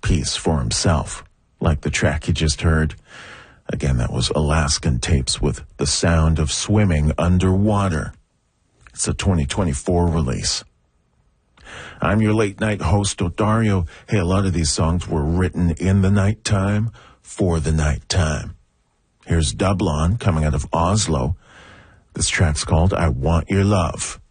piece for himself, like the track you just heard. Again, that was Alaskan Tapes with The Sound of Swimming Underwater. It's a 2024 release. I'm your late night host, Odario. Hey, a lot of these songs were written in the nighttime for the nighttime. Here's Dublon coming out of Oslo. This track's called I Want Your Love.